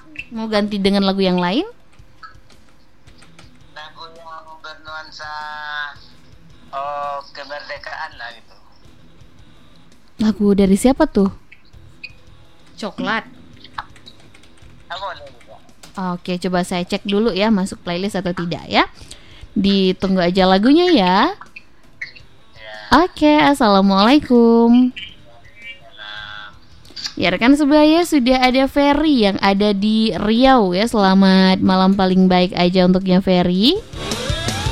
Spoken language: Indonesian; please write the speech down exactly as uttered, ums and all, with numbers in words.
Mau ganti dengan lagu yang lain? Lagu yang bernuansa oh, kemerdekaan lah gitu. Lagu dari siapa tuh? Coklat. Ah, boleh juga. Oke, coba saya cek dulu ya masuk playlist atau tidak ya. Ditunggu aja lagunya ya. Ya. Oke, assalamualaikum. Salam. Ya rekan sebaya, sudah ada Ferry yang ada di Riau ya. Selamat malam paling baik aja untuknya Ferry.